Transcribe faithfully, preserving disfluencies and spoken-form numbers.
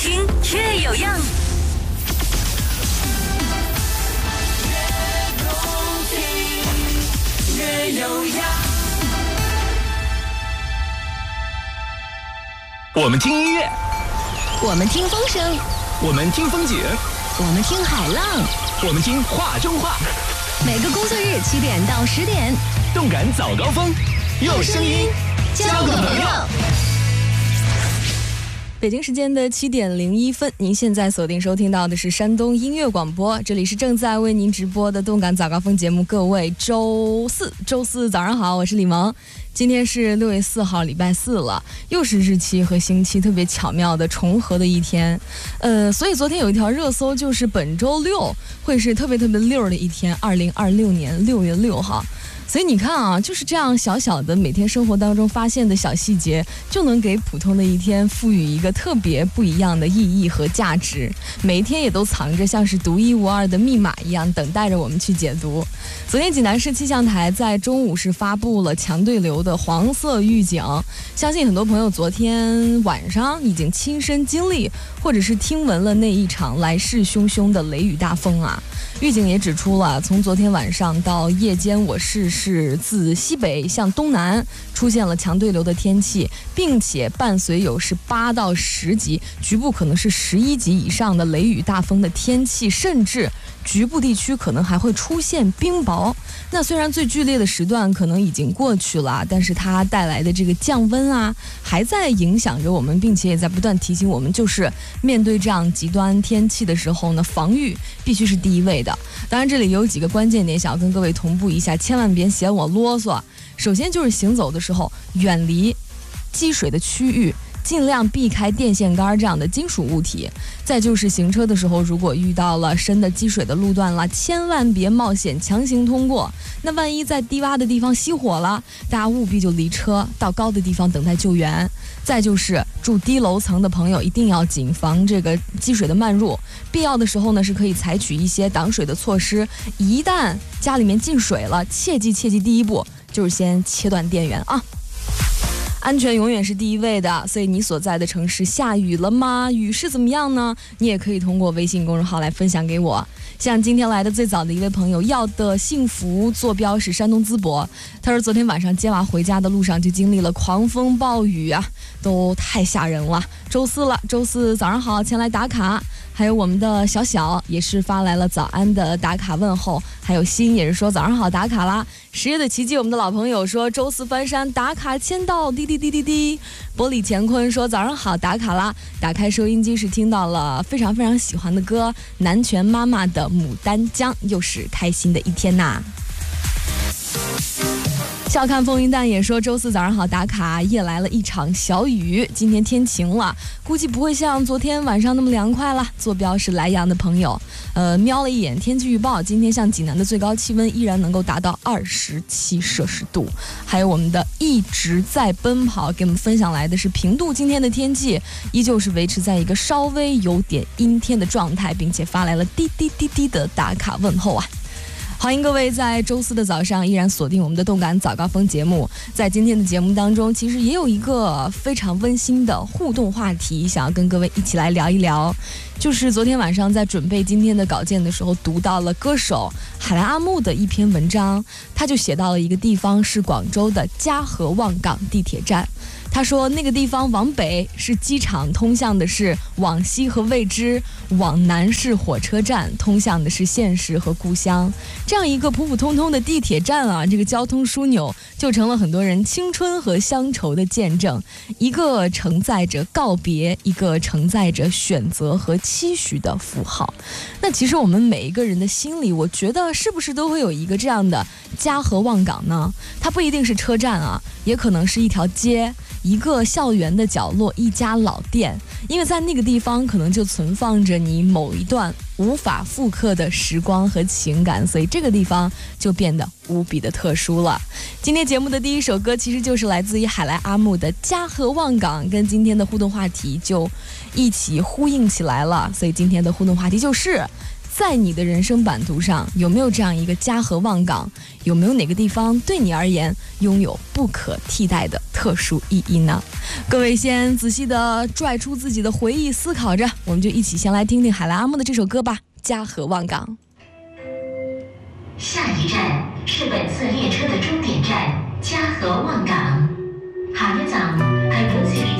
听越有样。越动听越有样。 我们听音乐， 我们听风声， 我们听风景， 我们听海浪， 我们听话中话。 每个工作日七点到十点， 动感早高峰，用声音交个朋友。 北京时间的七点零一分，您现在锁定收听到的是山东音乐广播，这里是正在为您直播的动感早高峰节目。各位周四周四早上好，我是李萌。今天是六月四号，礼拜四了，又是日期和星期特别巧妙的重合的一天。呃，所以昨天有一条热搜，就是本周六会是特别特别溜的一天，二零二六年六月六号。所以你看啊，就是这样小小的每天生活当中发现的小细节，就能给普通的一天赋予一个特别不一样的意义和价值。每一天也都藏着像是独一无二的密码一样，等待着我们去解读。昨天济南市气象台在中午是发布了强对流的黄色预警，相信很多朋友昨天晚上已经亲身经历或者是听闻了那一场来势汹汹的雷雨大风啊。预警也指出了，从昨天晚上到夜间，我市是自西北向东南出现了强对流的天气，并且伴随有是八到十级，局部可能是十一级以上的雷雨大风的天气，甚至局部地区可能还会出现冰雹。那虽然最剧烈的时段可能已经过去了，但是它带来的这个降温啊，还在影响着我们，并且也在不断提醒我们，就是面对这样极端天气的时候呢，防御必须是第一位的。当然这里有几个关键点想要跟各位同步一下，千万别嫌我啰嗦。首先就是行走的时候远离积水的区域，尽量避开电线杆这样的金属物体。再就是行车的时候，如果遇到了深的积水的路段了，千万别冒险强行通过。那万一在低洼的地方熄火了，大家务必就离车到高的地方等待救援。再就是住低楼层的朋友一定要谨防这个积水的漫入，必要的时候呢是可以采取一些挡水的措施。一旦家里面进水了，切记切记第一步就是先切断电源啊。安全永远是第一位的，所以你所在的城市下雨了吗？雨势怎么样呢？你也可以通过微信公众号来分享给我。像今天来的最早的一位朋友，要的幸福，坐标是山东淄博。他说昨天晚上接娃回家的路上就经历了狂风暴雨啊，都太吓人了。周四了，周四早上好，前来打卡。还有我们的小小也是发来了早安的打卡问候，还有欣也是说早上好打卡啦。十月的奇迹，我们的老朋友说周四翻山打卡签到，滴滴滴滴滴。玻璃乾坤说早上好打卡啦，打开收音机是听到了非常非常喜欢的歌，南拳妈妈的牡丹江，又是开心的一天呐。笑看风云淡也说周四早上好打卡，夜来了一场小雨，今天天晴了，估计不会像昨天晚上那么凉快了。坐标是莱阳的朋友，呃，瞄了一眼天气预报，今天像济南的最高气温依然能够达到二十七摄氏度。还有我们的一直在奔跑给我们分享来的是平度，今天的天气依旧是维持在一个稍微有点阴天的状态，并且发来了滴滴滴滴的打卡问候啊。欢迎各位在周四的早上依然锁定我们的动感早高峰节目。在今天的节目当中，其实也有一个非常温馨的互动话题，想要跟各位一起来聊一聊。就是昨天晚上在准备今天的稿件的时候，读到了歌手海来阿木的一篇文章，他就写到了一个地方是广州的嘉禾望岗地铁站。他说那个地方往北是机场，通向的是往西和未知，往南是火车站，通向的是现实和故乡。这样一个普普通通的地铁站啊，这个交通枢纽就成了很多人青春和乡愁的见证，一个承载着告别，一个承载着选择和期许的符号。那其实我们每一个人的心里，我觉得是不是都会有一个这样的嘉禾望岗呢？它不一定是车站啊，也可能是一条街，一个校园的角落，一家老店，因为在那个地方可能就存放着你某一段无法复刻的时光和情感，所以这个地方就变得无比的特殊了。今天节目的第一首歌其实就是来自于海来阿木的嘉禾望岗，跟今天的互动话题就一起呼应起来了，所以今天的互动话题就是在你的人生版图上，有没有这样一个家和望港？有没有哪个地方对你而言拥有不可替代的特殊意义呢？各位先仔细的拽出自己的回忆，思考着，我们就一起先来听听海蓝阿木的这首歌吧，《家和望港》。 下一站是本次列车的终点站